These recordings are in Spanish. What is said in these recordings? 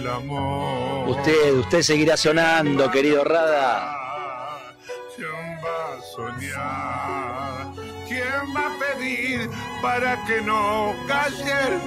el amor. Usted seguirá sonando, querido Rada. ¿Quién va a soñar? ¿Quién va a pedir para que no calle el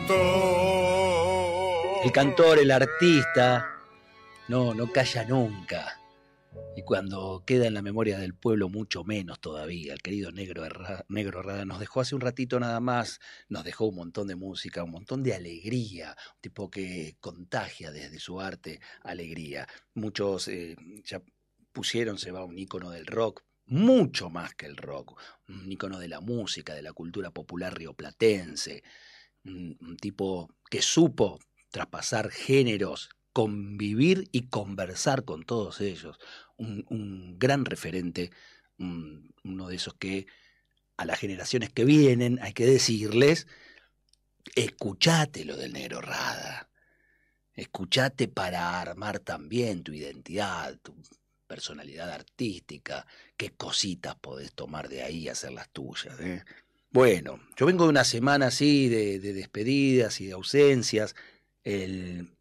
cantor? El cantor, el artista, no calla nunca. Y cuando queda en la memoria del pueblo, mucho menos todavía. El querido Negro Rada nos dejó hace un ratito nada más, nos dejó un montón de música, un montón de alegría, un tipo que contagia desde su arte alegría. Muchos ya pusieron, se va un ícono del rock, mucho más que el rock, un ícono de la música, de la cultura popular rioplatense, un tipo que supo traspasar géneros, convivir y conversar con todos ellos, un gran referente, uno de esos que a las generaciones que vienen hay que decirles, escuchate lo del Negro Rada, escuchate para armar también tu identidad, tu personalidad artística, qué cositas podés tomar de ahí y hacer las tuyas, ¿eh? Bueno, yo vengo de una semana así de despedidas y de ausencias. El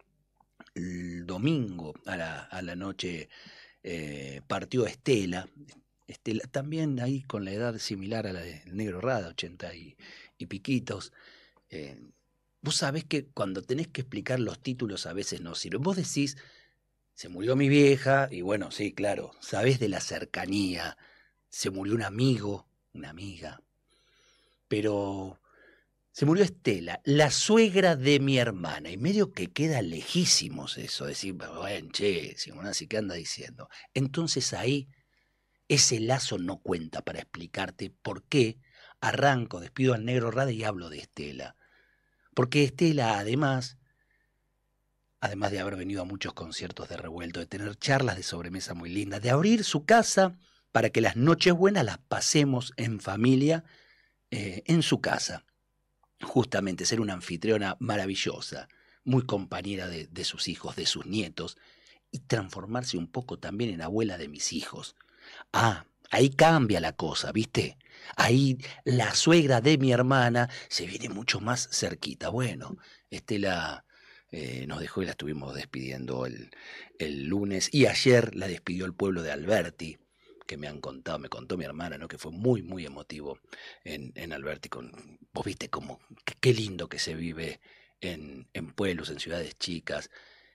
domingo a la noche partió Estela. Estela también ahí con la edad similar a la del Negro Rada, 80 y piquitos. Vos sabés que cuando tenés que explicar los títulos a veces no sirven. Vos decís, se murió mi vieja, y bueno, sí, claro, sabés de la cercanía. Se murió un amigo, una amiga. Pero se murió Estela, la suegra de mi hermana, y medio que queda lejísimos eso, decir, bueno, che, Simonazzi, ¿qué anda diciendo? Entonces ahí ese lazo no cuenta para explicarte por qué arranco, despido al Negro Rada y hablo de Estela. Porque Estela, además de haber venido a muchos conciertos de Revuelto, de tener charlas de sobremesa muy lindas, de abrir su casa para que las noches buenas las pasemos en familia, en su casa. Justamente ser una anfitriona maravillosa, muy compañera de sus hijos, de sus nietos, y transformarse un poco también en abuela de mis hijos. Ah, ahí cambia la cosa, ¿viste? Ahí la suegra de mi hermana se viene mucho más cerquita. Bueno, Estela nos dejó y la estuvimos despidiendo el lunes, y ayer la despidió el pueblo de Alberti, que me contó mi hermana, ¿no? Que fue muy, muy emotivo en Alberti. Vos viste qué lindo que se vive en pueblos, en ciudades chicas,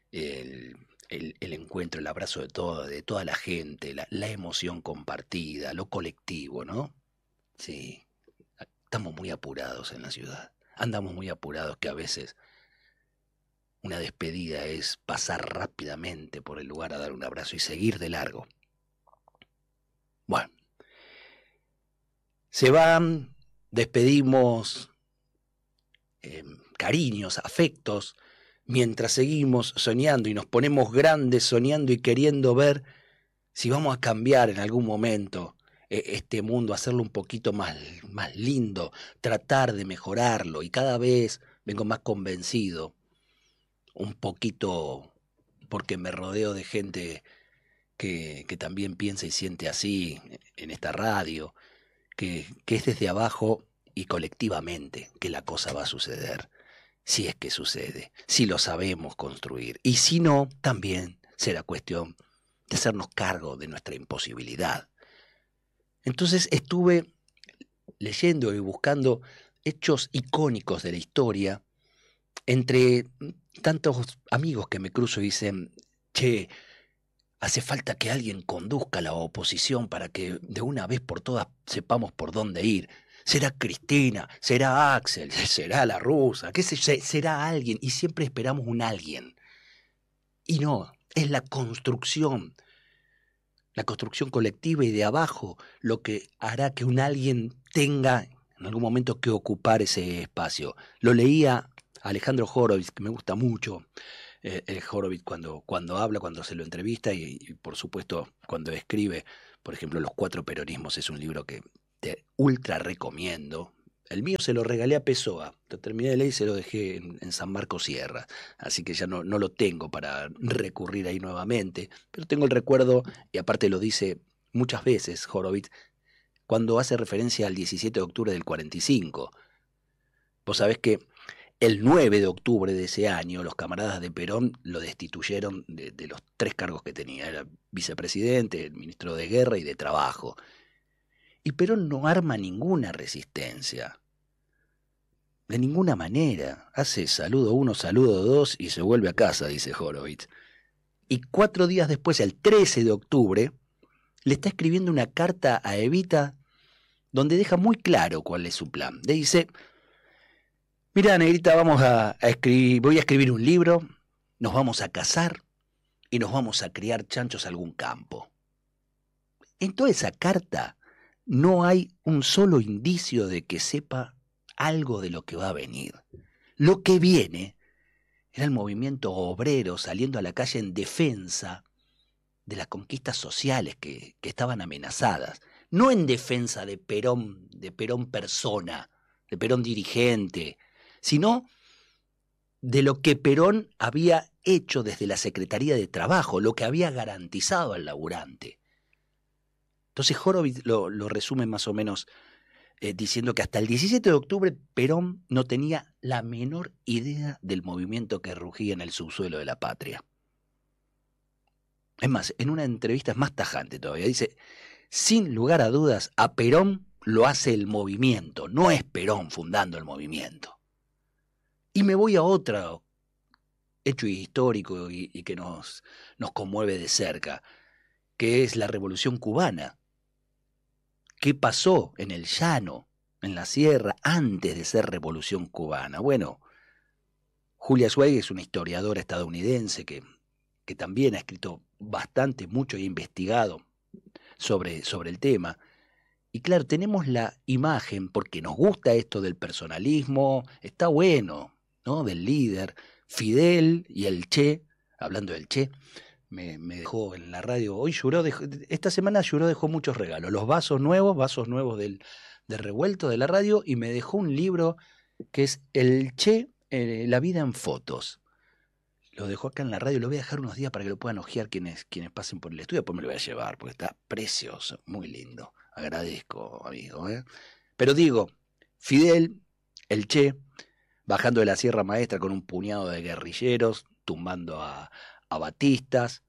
el encuentro, el abrazo de toda la gente, la emoción compartida, lo colectivo, ¿no? Sí, estamos muy apurados en la ciudad, andamos muy apurados, que a veces una despedida es pasar rápidamente por el lugar a dar un abrazo y seguir de largo. Bueno, se van, despedimos cariños, afectos, mientras seguimos soñando y nos ponemos grandes soñando y queriendo ver si vamos a cambiar en algún momento este mundo, hacerlo un poquito más lindo, tratar de mejorarlo, y cada vez vengo más convencido, un poquito porque me rodeo de gente que también piensa y siente así en esta radio, que es desde abajo y colectivamente que la cosa va a suceder. Si es que sucede, si lo sabemos construir, y si no, también será cuestión de hacernos cargo de nuestra imposibilidad. Entonces estuve leyendo y buscando hechos icónicos de la historia, entre tantos amigos que me cruzo y dicen, che, hace falta que alguien conduzca la oposición para que de una vez por todas sepamos por dónde ir. Será Cristina, será Axel, será la rusa, qué sé yo, será alguien, y siempre esperamos un alguien. Y no, es la construcción colectiva y de abajo lo que hará que un alguien tenga en algún momento que ocupar ese espacio. Lo leía Alejandro Horowitz, que me gusta mucho, el Horowitz cuando habla, cuando se lo entrevista y por supuesto cuando escribe. Por ejemplo, Los Cuatro Peronismos es un libro que te ultra recomiendo. El mío se lo regalé a Pessoa, lo terminé de leer y se lo dejé en San Marcos Sierra, así que ya no lo tengo para recurrir ahí nuevamente, pero tengo el recuerdo, y aparte lo dice muchas veces Horowitz, cuando hace referencia al 17 de octubre del 45. Vos sabés que El 9 de octubre de ese año, los camaradas de Perón lo destituyeron de los 3 cargos que tenía. Era vicepresidente, el ministro de Guerra y de Trabajo. Y Perón no arma ninguna resistencia. De ninguna manera. Hace saludo 1, saludo 2 y se vuelve a casa, dice Horowitz. Y 4 días después, el 13 de octubre, le está escribiendo una carta a Evita donde deja muy claro cuál es su plan. Le dice: mira, negrita, voy a escribir un libro, nos vamos a casar y nos vamos a criar chanchos a algún campo. En toda esa carta no hay un solo indicio de que sepa algo de lo que va a venir. Lo que viene era el movimiento obrero saliendo a la calle en defensa de las conquistas sociales que estaban amenazadas, no en defensa de Perón persona, de Perón dirigente, sino de lo que Perón había hecho desde la Secretaría de Trabajo, lo que había garantizado al laburante. Entonces Horowitz lo resume más o menos diciendo que hasta el 17 de octubre Perón no tenía la menor idea del movimiento que rugía en el subsuelo de la patria. Es más, en una entrevista es más tajante todavía, dice: sin lugar a dudas, a Perón lo hace el movimiento, no es Perón fundando el movimiento. Y me voy a otro hecho histórico y que nos conmueve de cerca, que es la Revolución Cubana. ¿Qué pasó en el llano, en la sierra, antes de ser Revolución Cubana? Bueno, Julia Zweig es una historiadora estadounidense que también ha escrito bastante, mucho y ha investigado sobre el tema. Y claro, tenemos la imagen, porque nos gusta esto del personalismo, está bueno, ¿no? Del líder. Fidel y el Che, hablando del Che, me dejó en la radio, hoy esta semana dejó muchos regalos, los vasos nuevos del revuelto de la radio, y me dejó un libro que es El Che, la vida en fotos. Lo dejó acá en la radio, lo voy a dejar unos días para que lo puedan hojear quienes pasen por el estudio, después me lo voy a llevar, porque está precioso, muy lindo. Agradezco, amigo. Pero digo, Fidel, el Che, bajando de la Sierra Maestra con un puñado de guerrilleros, tumbando a Batista,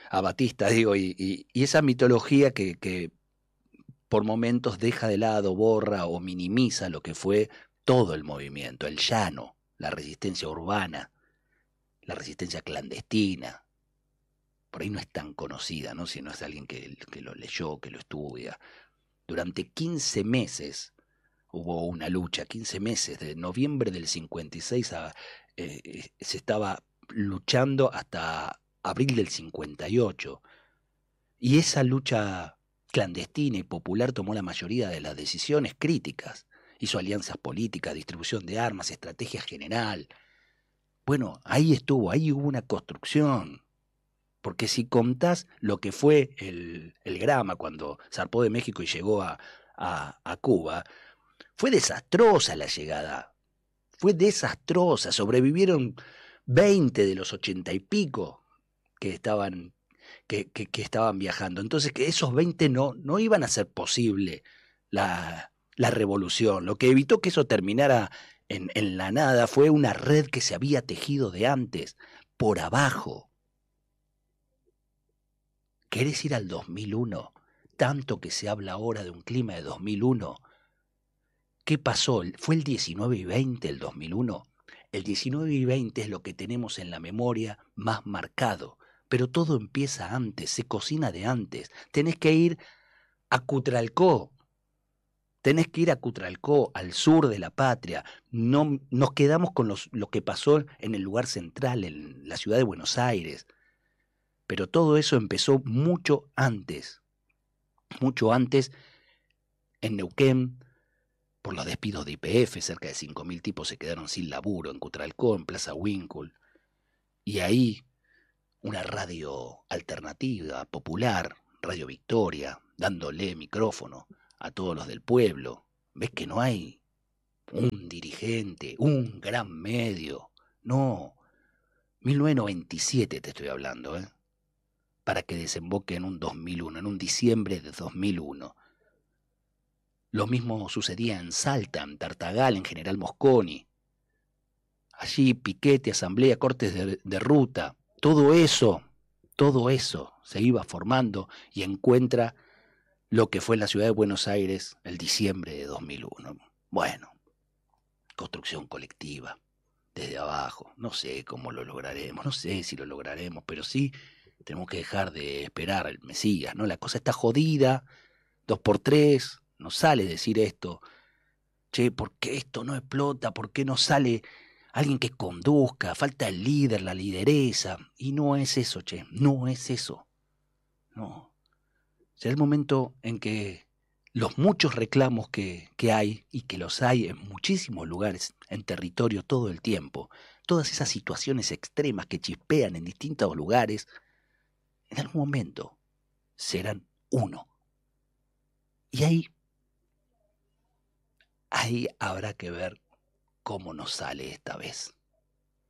y esa mitología que por momentos deja de lado, borra o minimiza lo que fue todo el movimiento, el llano, la resistencia urbana, la resistencia clandestina. Por ahí no es tan conocida, ¿no? Si no es alguien que lo leyó, que lo estudia. Durante 15 meses hubo una lucha, 15 meses, de noviembre del 56 se estaba luchando hasta abril del 58. Y esa lucha clandestina y popular tomó la mayoría de las decisiones críticas. Hizo alianzas políticas, distribución de armas, estrategia general. Bueno, ahí hubo una construcción. Porque si contás lo que fue el Grama cuando zarpó de México y llegó a Cuba, fue desastrosa la llegada. Fue desastrosa. Sobrevivieron 20 de los 80 y pico que estaban viajando. Entonces, que esos 20 no iban a hacer posible la revolución. Lo que evitó que eso terminara en la nada fue una red que se había tejido de antes, por abajo. ¿Querés ir al 2001? Tanto que se habla ahora de un clima de 2001. ¿Qué pasó? ¿Fue el 19 y 20 el 2001? El 19 y 20 es lo que tenemos en la memoria más marcado. Pero todo empieza antes, se cocina de antes. Tenés que ir a Cutralcó. Al sur de la patria. No, nos quedamos con lo que pasó en el lugar central, en la ciudad de Buenos Aires. Pero todo eso empezó mucho antes en Neuquén, por los despidos de YPF. Cerca de 5.000 tipos se quedaron sin laburo en Cutralcó, en Plaza Winkle. Y ahí una radio alternativa, popular, Radio Victoria, dándole micrófono a todos los del pueblo. ¿Ves que no hay un dirigente, un gran medio? No, 1997 te estoy hablando, para que desemboque en un 2001, en un diciembre de 2001. Lo mismo sucedía en Salta, en Tartagal, en General Mosconi. Allí piquete, asamblea, cortes de ruta, todo eso se iba formando y encuentra lo que fue la ciudad de Buenos Aires el diciembre de 2001. Bueno, construcción colectiva, desde abajo, no sé cómo lo lograremos, no sé si lo lograremos, pero sí tenemos que dejar de esperar al Mesías, ¿no? La cosa está jodida, 2x3, no sale decir esto, che, ¿por qué esto no explota? ¿Por qué no sale alguien que conduzca? Falta el líder, la lideresa. Y no es eso, che, no es eso. No. Será el momento en que los muchos reclamos que hay, y que los hay en muchísimos lugares, en territorio todo el tiempo, todas esas situaciones extremas que chispean en distintos lugares, en algún momento serán uno. Y ahí habrá que ver cómo nos sale esta vez.